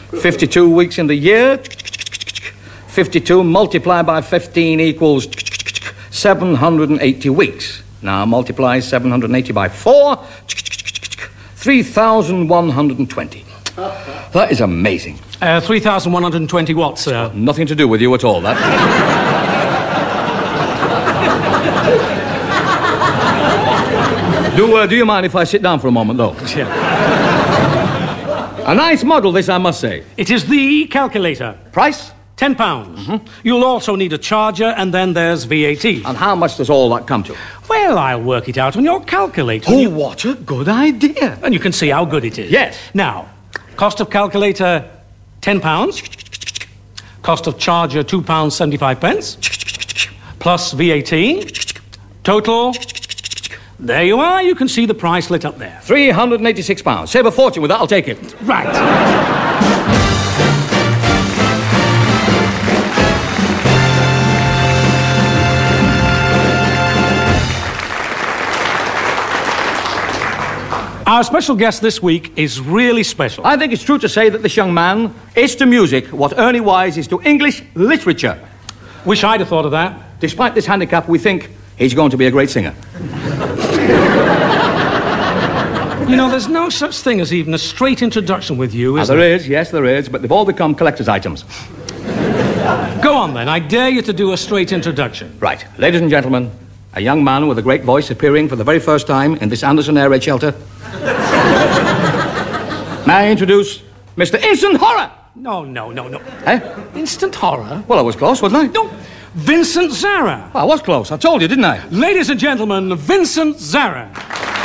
52 weeks in the year. 52 multiplied by 15 equals 780 weeks. Now multiply 780 by 4. 3,120. That is amazing. 3,120 what, sir? Nothing to do with you at all, that. Do you mind if I sit down for a moment, though? Yeah. A nice model, this, I must say. It is the calculator. Price? £10. Mm-hmm. You'll also need a charger, and then there's VAT. And how much does all that come to? Well, I'll work it out on your calculator. Oh, what a good idea. And you can see how good it is. Yes. Now, cost of calculator, £10. Cost of charger, £2.75. Plus VAT. Total... There you are. You can see the price lit up there. £386. Save a fortune with that, I'll take it. Right. Our special guest this week is really special. I think it's true to say that this young man is to music what Ernie Wise is to English literature. Wish I'd have thought of that. Despite this handicap, we think he's going to be a great singer. You know, there's no such thing as even a straight introduction with you, is there? There is, yes, there is, but they've all become collector's items. Go on, then. I dare you to do a straight introduction. Right. Ladies and gentlemen, a young man with a great voice appearing for the very first time in this Anderson Air Raid Shelter. May I introduce Mr. Instant Horror? No. Eh? Instant Horror? Well, I was close, wasn't I? No. Vincent Zara. I was close. I told you, didn't I? Ladies and gentlemen, Vincent Zara.